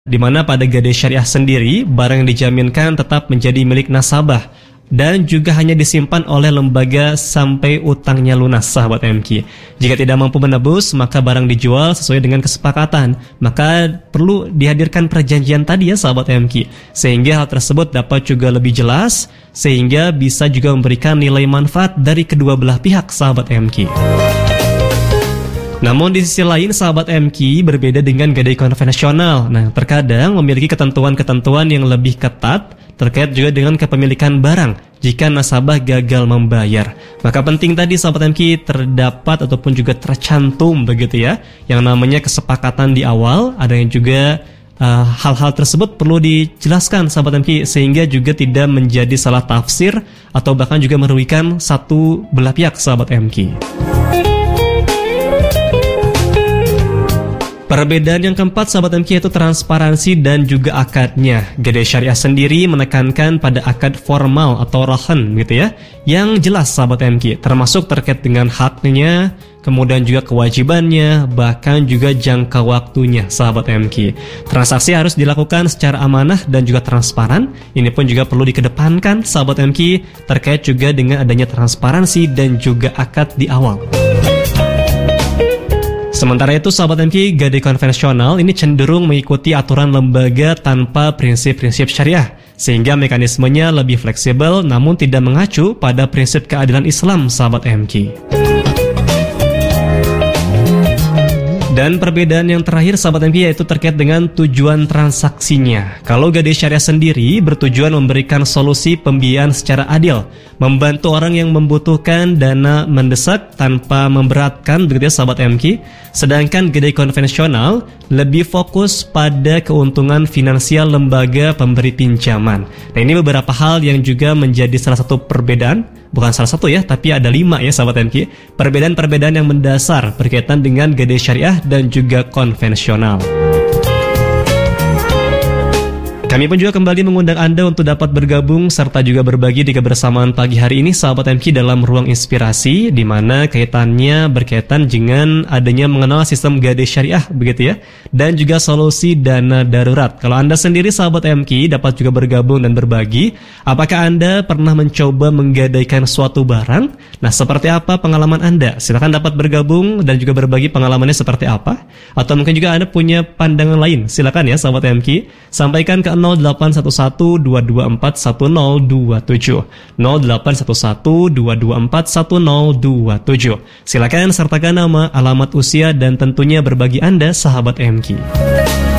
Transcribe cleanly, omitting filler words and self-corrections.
di mana pada Gadai Syariah sendiri, barang yang dijaminkan tetap menjadi milik nasabah dan juga hanya disimpan oleh lembaga sampai utangnya lunas, sahabat MQ. Jika tidak mampu menebus, maka barang dijual sesuai dengan kesepakatan. Maka perlu dihadirkan perjanjian tadi ya, sahabat MQ, sehingga hal tersebut dapat juga lebih jelas, sehingga bisa juga memberikan nilai manfaat dari kedua belah pihak, sahabat MQ. Namun di sisi lain, sahabat MQ, berbeda dengan gadai konvensional. Nah, terkadang memiliki ketentuan-ketentuan yang lebih ketat terkait juga dengan kepemilikan barang jika nasabah gagal membayar. Maka penting tadi, sahabat MQ, terdapat ataupun juga tercantum begitu ya, yang namanya kesepakatan di awal. Ada yang juga hal-hal tersebut perlu dijelaskan, sahabat MQ, sehingga juga tidak menjadi salah tafsir atau bahkan juga merugikan satu belah pihak, sahabat MQ. Perbedaan yang keempat, sahabat MQ, yaitu transparansi dan juga akadnya. Gadai Syariah sendiri menekankan pada akad formal atau rahan gitu ya, yang jelas, sahabat MQ, termasuk terkait dengan haknya, kemudian juga kewajibannya, bahkan juga jangka waktunya, sahabat MQ. Transaksi harus dilakukan secara amanah dan juga transparan. Ini pun juga perlu dikedepankan, sahabat MQ, terkait juga dengan adanya transparansi dan juga akad di awal. Sementara itu, sahabat MQ, gadai konvensional ini cenderung mengikuti aturan lembaga tanpa prinsip-prinsip syariah, sehingga mekanismenya lebih fleksibel namun tidak mengacu pada prinsip keadilan Islam, sahabat MQ. Dan perbedaan yang terakhir, sahabat MQ, yaitu terkait dengan tujuan transaksinya. Kalau gadai syariah sendiri bertujuan memberikan solusi pembiayaan secara adil, membantu orang yang membutuhkan dana mendesak tanpa memberatkan, begitu ya, sahabat MQ. Sedangkan gadai konvensional lebih fokus pada keuntungan finansial lembaga pemberi pinjaman. Nah, ini beberapa hal yang juga menjadi salah satu perbedaan. Bukan salah satu ya, tapi ada 5 ya, sahabat MQ. Perbedaan-perbedaan yang mendasar berkaitan dengan gadai syariah dan juga konvensional. Kami pun juga kembali mengundang Anda untuk dapat bergabung serta juga berbagi di kebersamaan pagi hari ini, sahabat MQ, dalam ruang inspirasi, di mana kaitannya berkaitan dengan adanya mengenal sistem gadai syariah begitu ya, dan juga solusi dana darurat. Kalau Anda sendiri, sahabat MQ, dapat juga bergabung dan berbagi. Apakah Anda pernah mencoba menggadaikan suatu barang? Nah, seperti apa pengalaman Anda? Silakan dapat bergabung dan juga berbagi pengalamannya seperti apa. Atau mungkin juga Anda punya pandangan lain. Silakan ya, sahabat MQ, sampaikan ke 0811-224-1027 0811-224-1027. Silakan sertakan nama, alamat, usia, dan tentunya berbagi Anda, sahabat MQ.